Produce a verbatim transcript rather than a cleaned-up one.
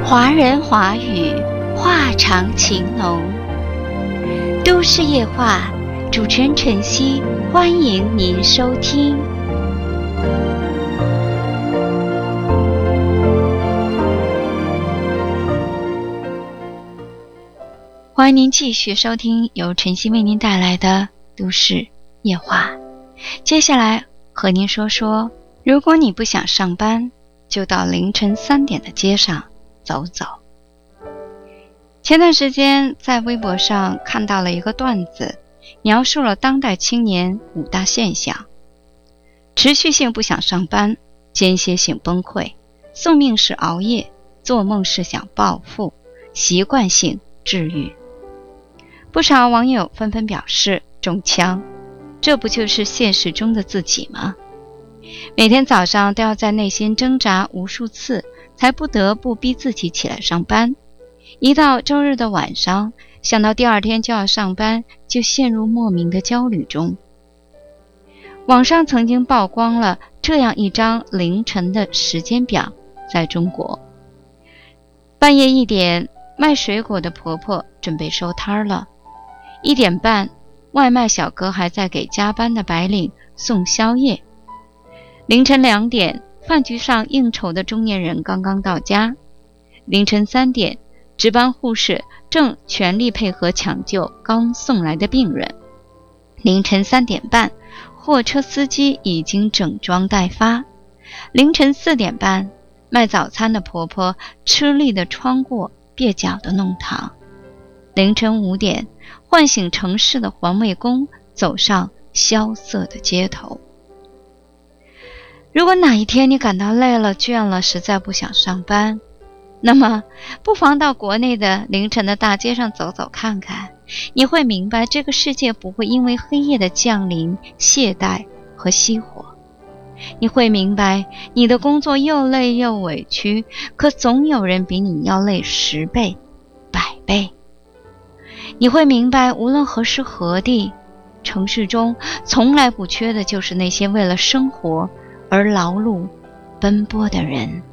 华人华语，话长情浓。都市夜话，主持人晨曦，欢迎您收听。欢迎您继续收听由晨曦为您带来的都市夜话。接下来和您说说，如果你不想上班，就到凌晨三点的街上走走。前段时间在微博上看到了一个段子，描述了当代青年五大现象：持续性不想上班，间歇性崩溃，宿命式熬夜，做梦是想暴富，习惯性治愈。不少网友纷纷表示中枪，这不就是现实中的自己吗？每天早上都要在内心挣扎无数次，才不得不逼自己起来上班。一到周日的晚上，想到第二天就要上班，就陷入莫名的焦虑中。网上曾经曝光了这样一张凌晨的时间表，在中国，半夜一点，卖水果的婆婆准备收摊了；一点半，外卖小哥还在给加班的白领送宵夜；凌晨两点，饭局上应酬的中年人刚刚到家；凌晨三点，值班护士正全力配合抢救刚送来的病人；凌晨三点半，货车司机已经整装待发；凌晨四点半，卖早餐的婆婆吃力地穿过蹩脚的弄堂；凌晨五点，唤醒城市的环卫工走上萧瑟的街头。如果哪一天你感到累了倦了，实在不想上班，那么不妨到国内的凌晨的大街上走走看看，你会明白这个世界不会因为黑夜的降临懈怠和熄火。你会明白你的工作又累又委屈，可总有人比你要累十倍百倍。你会明白无论何时何地，城市中从来不缺的就是那些为了生活而劳碌奔波的人。